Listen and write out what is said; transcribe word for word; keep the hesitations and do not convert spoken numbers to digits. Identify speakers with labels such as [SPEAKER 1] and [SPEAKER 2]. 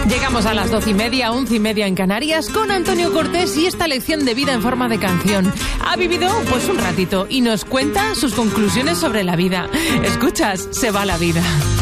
[SPEAKER 1] Llegamos a las doce y media, once y media en Canarias con Antonio Cortés y esta lección de vida en forma de canción. Ha vivido pues un ratito y nos cuenta sus conclusiones sobre la vida. Escuchas, Se va la vida.